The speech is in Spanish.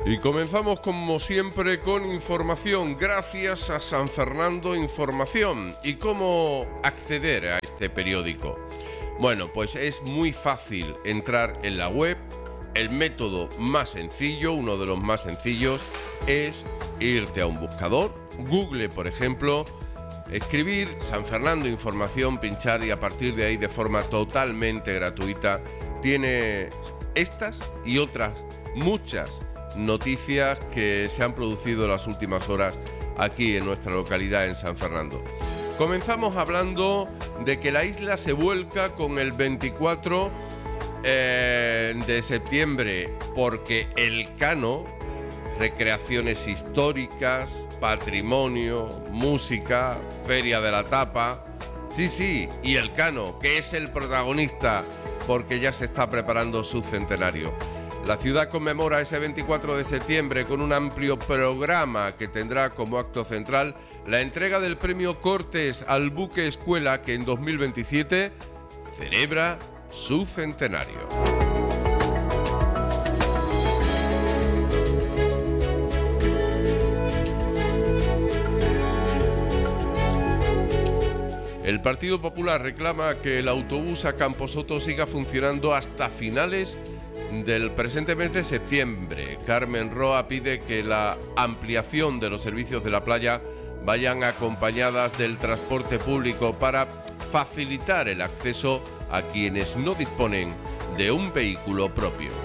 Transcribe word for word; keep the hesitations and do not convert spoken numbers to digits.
Y comenzamos como siempre con información, gracias a San Fernando Información. ¿Y cómo acceder a este periódico? Bueno, pues es muy fácil entrar en la web. El método más sencillo, uno de los más sencillos, es irte a un buscador, Google por ejemplo, escribir San Fernando Información, pinchar y a partir de ahí de forma totalmente gratuita tiene estas y otras muchas noticias que se han producido en las últimas horas aquí en nuestra localidad en San Fernando. Comenzamos hablando de que la isla se vuelca con el veinticuatro eh, de septiembre porque el Cano, recreaciones históricas, patrimonio, música, feria de la tapa, sí, sí, y el Cano, que es el protagonista porque ya se está preparando su centenario. La ciudad conmemora ese veinticuatro de septiembre con un amplio programa que tendrá como acto central la entrega del premio Cortes al buque escuela que en dos mil veintisiete celebra su centenario. El Partido Popular reclama que el autobús a Camposoto siga funcionando hasta finales del presente mes de septiembre. Carmen Roa pide que la ampliación de los servicios de la playa vayan acompañadas del transporte público para facilitar el acceso a quienes no disponen de un vehículo propio.